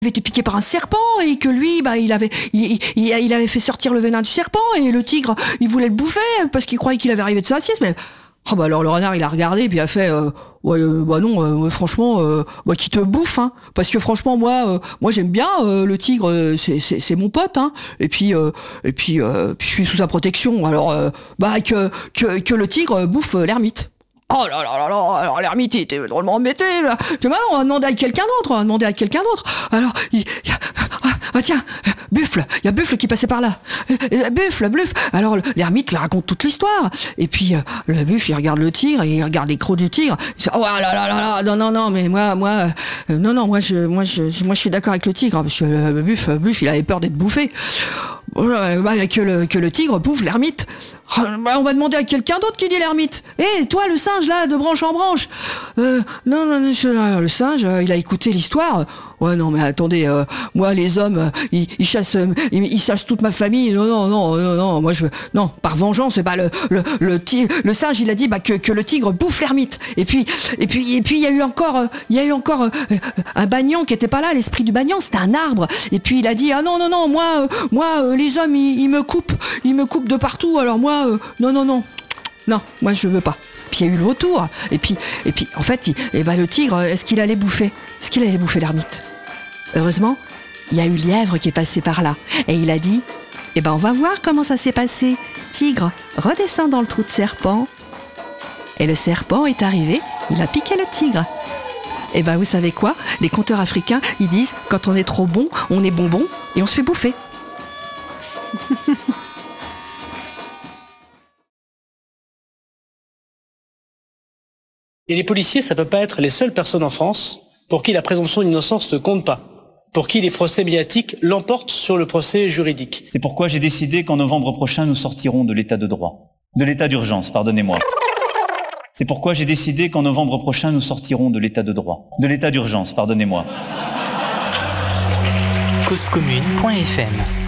avait été piqué par un serpent et que lui, il avait fait sortir le venin du serpent et le tigre, il voulait le bouffer parce qu'il croyait qu'il avait arrivé de sa sieste. Mais alors le renard, il a regardé et puis il a fait franchement, qui te bouffe, hein. Parce que franchement, moi j'aime bien le tigre, c'est mon pote, hein. Et puis je suis sous sa protection. Alors que le tigre bouffe l'ermite. Oh là là là là, alors l'ermite il était drôlement embêté. Là. On va demander à quelqu'un d'autre, Alors, tiens, Buffle, il y a Buffle qui passait par là. Buffle. Alors l'ermite lui raconte toute l'histoire. Et puis le Buffle, il regarde le tigre, il regarde les crocs du tigre. Il dit, oh là là là là, non, mais moi je suis d'accord avec le tigre, hein, parce que le Buffle, il avait peur d'être bouffé. Que le tigre bouffe l'ermite. On va demander à quelqu'un d'autre qui dit l'ermite. Toi, le singe, là, de branche en branche. Non, le singe, il a écouté l'histoire. Ouais, non, mais attendez, moi, les hommes, ils chassent toute ma famille. Non, moi, non, par vengeance, le singe, il a dit, que le tigre bouffe l'ermite. Et puis, il y a eu encore un bagnon qui était pas là, l'esprit du bagnon, c'était un arbre. Et puis, il a dit, ah non, moi, les hommes, ils me coupent de partout, alors moi, non, moi je veux pas. Puis il y a eu le vautour, et puis en fait, le tigre, est-ce qu'il allait bouffer l'ermite? Heureusement, il y a eu Lièvre qui est passé par là, et il a dit, on va voir comment ça s'est passé. Tigre, redescends dans le trou de serpent. Et le serpent est arrivé, il a piqué le tigre. Vous savez quoi? Les conteurs africains, ils disent, quand on est trop bon, on est bonbon, et on se fait bouffer. Et les policiers, ça peut pas être les seules personnes en France pour qui la présomption d'innocence ne compte pas, pour qui les procès médiatiques l'emportent sur le procès juridique. C'est pourquoi j'ai décidé qu'en novembre prochain, nous sortirons de l'état de droit. De l'état d'urgence, pardonnez-moi. C'est pourquoi j'ai décidé qu'en novembre prochain, nous sortirons de l'état de droit. De l'état d'urgence, pardonnez-moi. Causecommune.fm